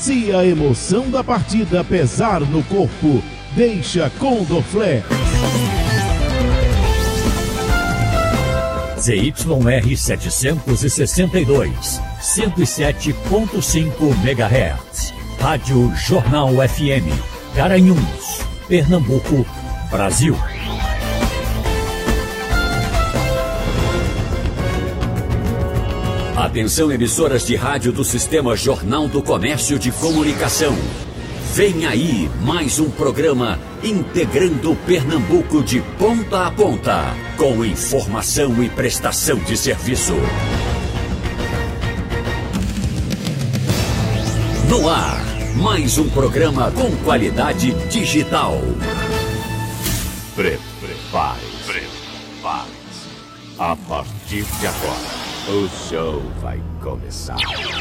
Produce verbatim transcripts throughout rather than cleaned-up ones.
Se a emoção da partida pesar no corpo, deixa com Dorflex. Z Y R setecentos e sessenta e dois, cento e sete ponto cinco megahertz. Rádio Jornal F M, Garanhuns, Pernambuco, Brasil. Atenção, emissoras de rádio do Sistema Jornal do Comércio de Comunicação. Vem aí mais um programa integrando Pernambuco de ponta a ponta, com informação e prestação de serviço. No ar, mais um programa com qualidade digital. Prepare-se, prepare-se. A partir de agora, o show vai começar.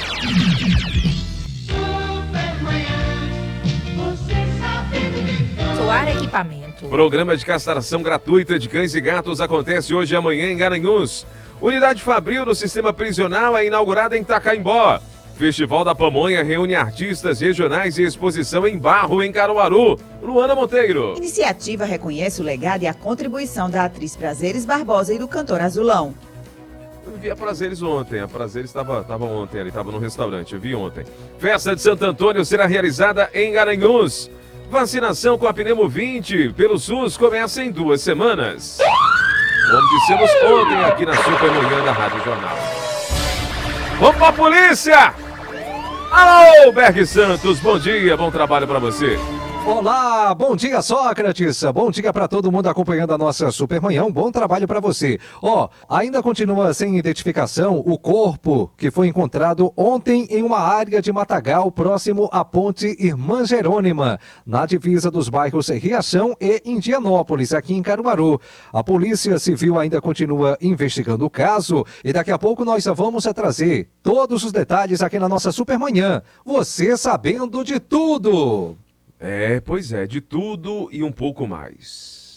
Soar Equipamento. Programa de castração gratuita de cães e gatos acontece hoje e amanhã em Garanhuns. Unidade Fabril do Sistema Prisional é inaugurada em Tacaimbó. Festival da Pamonha reúne artistas regionais e exposição em Barro, em Caruaru. Luana Monteiro. Iniciativa reconhece o legado e a contribuição da atriz Prazeres Barbosa e do cantor Azulão. Eu vi a Prazeres ontem, a Prazeres estava ontem ali, estava no restaurante, eu vi ontem. Festa de Santo Antônio será realizada em Garanhuns. Vacinação com a Pneumo vinte pelo SUS começa em duas semanas. Como dissemos ontem aqui na Supermanhã da Rádio Jornal. Vamos pra polícia! Alô, Berg Santos, bom dia, bom trabalho pra você. Olá, bom dia, Sócrates. Bom dia para todo mundo acompanhando a nossa Supermanhã. Um bom trabalho para você. Ó, oh, ainda continua sem identificação o corpo que foi encontrado ontem em uma área de Matagal, próximo à Ponte Irmã Jerônima, na divisa dos bairros Riachão e Indianópolis, aqui em Caruaru. A Polícia Civil ainda continua investigando o caso e daqui a pouco nós vamos trazer todos os detalhes aqui na nossa Supermanhã. Você sabendo de tudo. É, pois é, de tudo e um pouco mais.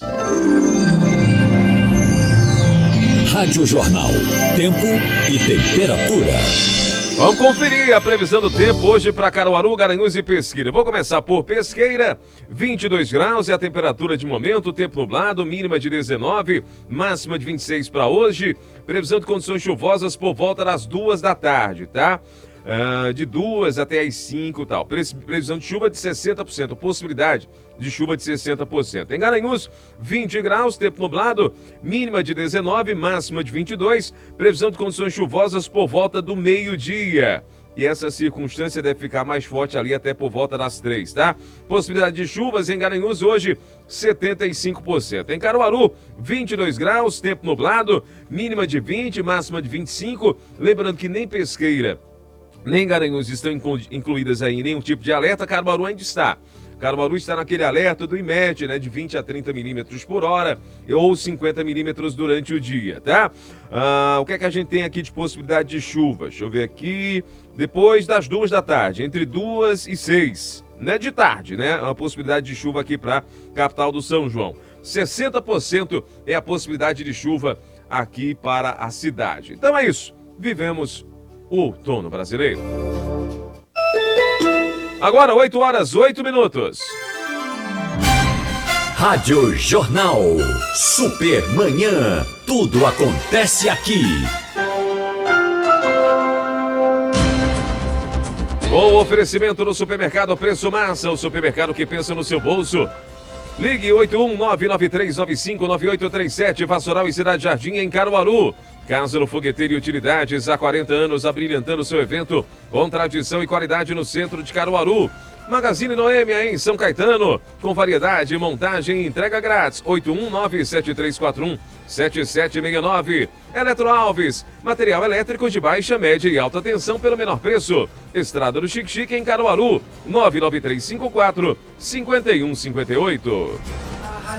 Rádio Jornal, tempo e temperatura. Vamos conferir a previsão do tempo hoje para Caruaru, Garanhuns e Pesqueira. Vou começar por Pesqueira, vinte e dois graus é a temperatura de momento, tempo nublado, mínima de dezenove, máxima de vinte e seis para hoje. Previsão de condições chuvosas por volta das duas da tarde, tá? Uh, de duas até as cinco e tal. Previsão de chuva de sessenta por cento, possibilidade de chuva de sessenta por cento. Em Garanhuns, vinte graus, tempo nublado, mínima de dezenove, máxima de vinte e dois. Previsão de condições chuvosas por volta do meio-dia. E essa circunstância deve ficar mais forte ali até por volta das três, tá? Possibilidade de chuvas em Garanhuns hoje, setenta e cinco por cento. Em Caruaru, vinte e dois graus, tempo nublado, mínima de vinte, máxima de vinte e cinco. Lembrando que nem Pesqueira nem Garanhuns estão incluídas aí em nenhum tipo de alerta, Caruaru ainda está. Caruaru está naquele alerta do I M E T, né, de vinte a trinta milímetros por hora ou cinquenta milímetros durante o dia, tá? Ah, o que é que a gente tem aqui de possibilidade de chuva? Deixa eu ver aqui. Depois das duas da tarde, entre duas e seis, né, de tarde, né? Uma possibilidade de chuva aqui para capital do São João. sessenta por cento é a possibilidade de chuva aqui para a cidade. Então é isso. Vivemos o outono brasileiro. Agora, oito horas, oito minutos. Rádio Jornal. Supermanhã. Tudo acontece aqui. Com o oferecimento do Supermercado Preço Massa, o supermercado que pensa no seu bolso. Ligue oito um nove nove três nove cinco nove oito três sete, Vassoural e Cidade Jardim, em Caruaru. Casa do Fogueteiro e Utilidades, há quarenta anos, abrilhantando seu evento com tradição e qualidade no centro de Caruaru. Magazine Noêmia, em São Caetano, com variedade, montagem e entrega grátis. oito um nove sete três quatro um sete sete seis nove. Eletro Alves, material elétrico de baixa, média e alta tensão pelo menor preço. Estrada do Chique Chique, em Caruaru, nove nove três cinco quatro cinco um cinco oito.